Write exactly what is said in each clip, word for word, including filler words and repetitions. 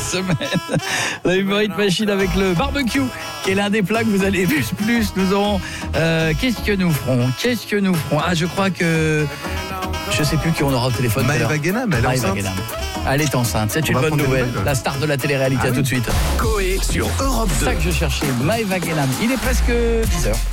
semaine. La Uber Eats Machine avec le barbecue, qui est l'un des plats que vous allez plus plus. Nous aurons. Euh, qu'est-ce que nous ferons Qu'est-ce que nous ferons Ah, je crois que. Je sais plus qui on aura au téléphone. Maëva Guénam, elle est enceinte. Elle est enceinte, c'est une bonne nouvelle. La star de la télé-réalité, ah, à oui. tout de suite. Coé sur Europe deux. C'est ça que je cherchais, Maëva Guénam. Il est presque dix heures.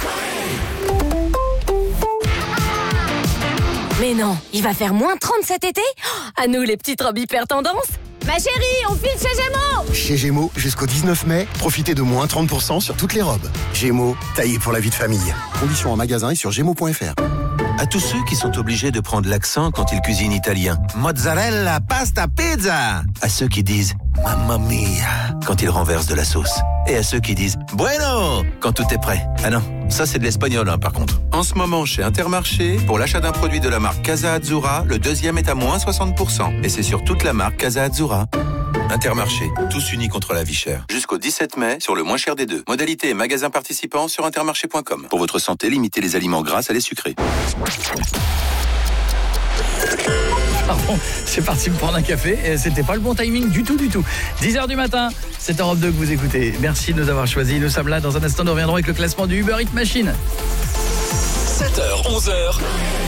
Mais non, il va faire moins trente cet été. À nous les petites robes hyper tendance. Ma chérie, on file chez Gémeaux. Chez Gémeaux, jusqu'au dix-neuf mai, profitez de moins trente pour cent sur toutes les robes. Gémeaux, taillé pour la vie de famille. Conditions en magasin et sur gémeaux point f r. À tous ceux qui sont obligés de prendre l'accent quand ils cuisinent italien. Mozzarella, pasta, pizza. À ceux qui disent mamma mia quand ils renversent de la sauce. Et à ceux qui disent bueno quand tout est prêt. Ah non, ça c'est de l'espagnol hein, par contre. En ce moment chez Intermarché, pour l'achat d'un produit de la marque Casa Azzurra, le deuxième est à moins soixante pour cent. Et c'est sur toute la marque Casa Azzurra. Intermarché, tous unis contre la vie chère. Jusqu'au dix-sept mai, sur le moins cher des deux. Modalité et magasins participants sur intermarché point com. Pour votre santé, limitez les aliments gras à les sucrés. Pardon, c'est parti me prendre un café et c'était pas le bon timing du tout, du tout. dix heures du matin, c'est Europe deux que vous écoutez. Merci de nous avoir choisis. Nous sommes là. Dans un instant, nous reviendrons avec le classement du Uber Eats Machine. sept heures, onze heures.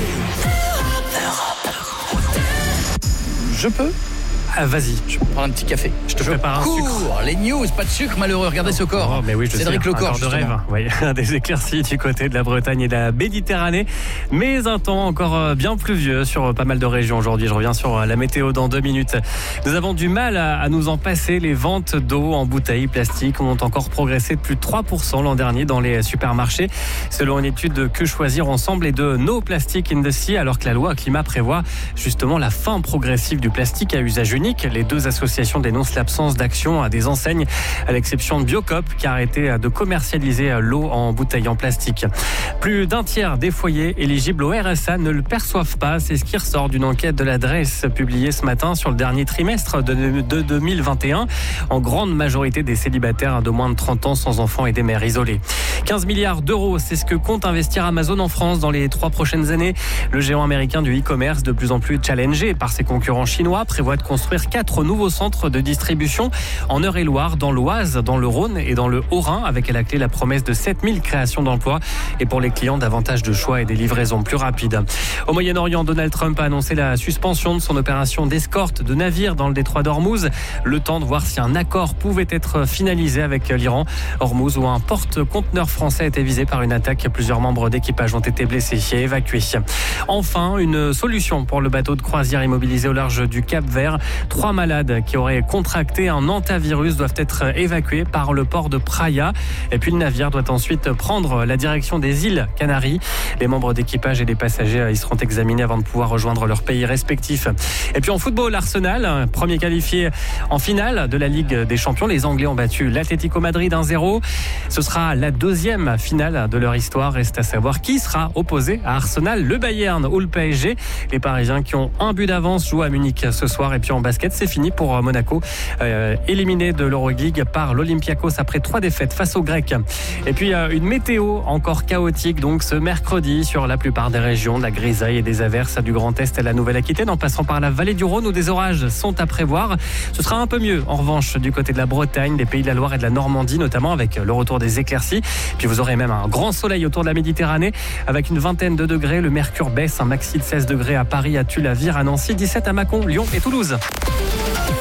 Je peux Ah, vas-y. Je vais prendre un petit café. Je te prépare un cours. sucre. Les news, pas de sucre malheureux. Regardez ce corps. Oh, mais oui, je Cédric sais. Lecor, un corps de rêve. Oui, des éclaircies du côté de la Bretagne et de la Méditerranée. Mais un temps encore bien pluvieux sur pas mal de régions aujourd'hui. Je reviens sur la météo dans deux minutes. Nous avons du mal à, à nous en passer. Les ventes d'eau en bouteilles plastiques ont encore progressé de plus de trois pour cent l'an dernier dans les supermarchés. Selon une étude de Que choisir ensemble et de No Plastic in the Sea, alors que la loi climat prévoit justement la fin progressive du plastique à usage unique. Les deux associations L'association dénonce l'absence d'action à des enseignes, à l'exception de Biocop, qui a arrêté de commercialiser l'eau en bouteille en plastique. Plus d'un tiers des foyers éligibles au R S A ne le perçoivent pas. C'est ce qui ressort d'une enquête de l'adresse publiée ce matin sur le dernier trimestre de deux mille vingt et un. En grande majorité des célibataires de moins de trente ans sans enfants et des mères isolées. quinze milliards d'euros, c'est ce que compte investir Amazon en France dans les trois prochaines années. Le géant américain du e-commerce, de plus en plus challengé par ses concurrents chinois, prévoit de construire quatre nouveaux centres de distribution en Eure-et-Loire, dans l'Oise, dans le Rhône et dans le Haut-Rhin, avec à la clé la promesse de sept mille créations d'emplois et pour les clients davantage de choix et des livraisons plus rapides. Au Moyen-Orient, Donald Trump a annoncé la suspension de son opération d'escorte de navires dans le détroit d'Ormuz, le temps de voir si un accord pouvait être finalisé avec l'Iran. Ormuz, où un porte-conteneur français a été visé par une attaque, plusieurs membres d'équipage ont été blessés et évacués. Enfin, une solution pour le bateau de croisière immobilisé au large du Cap-Vert. Trois malades qui auraient contracté un hantavirus doivent être évacués par le port de Praia. Et puis le navire doit ensuite prendre la direction des îles Canaries. Les membres d'équipage et les passagers y seront examinés avant de pouvoir rejoindre leur pays respectif. Et puis en football, Arsenal, premier qualifié en finale de la Ligue des Champions. Les Anglais ont battu l'Atlético Madrid un zéro. Ce sera la deuxième finale de leur histoire. Reste à savoir qui sera opposé à Arsenal, le Bayern ou le P S G. Les Parisiens qui ont un but d'avance jouent à Munich ce soir. Et puis en basket, c'est fini pour Monaco, euh, éliminé de l'Euroleague par l'Olympiakos après trois défaites face aux Grecs. Et puis euh, une météo encore chaotique donc ce mercredi sur la plupart des régions, de la grisaille et des averses du Grand Est à la Nouvelle-Aquitaine en passant par la vallée du Rhône où des orages sont à prévoir. Ce sera un peu mieux en revanche du côté de la Bretagne, des Pays de la Loire et de la Normandie notamment avec le retour des éclaircies. Puis vous aurez même un grand soleil autour de la Méditerranée avec une vingtaine de degrés. Le mercure baisse, un maxi de seize degrés à Paris, à Tulle, à Vire, à Nancy, dix-sept à Mâcon, Lyon et Toulouse.